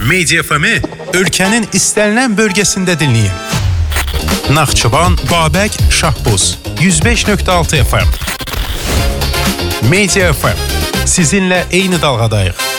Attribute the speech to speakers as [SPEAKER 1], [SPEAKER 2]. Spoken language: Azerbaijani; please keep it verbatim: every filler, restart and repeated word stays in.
[SPEAKER 1] Media F M-i ölkənin istənilən bölgəsində dinləyin. Naxçıvan, Babək, Şahbuz yüz beş nöqtə altı F M. Media F M. Sizinlə eyni dalğadayıq.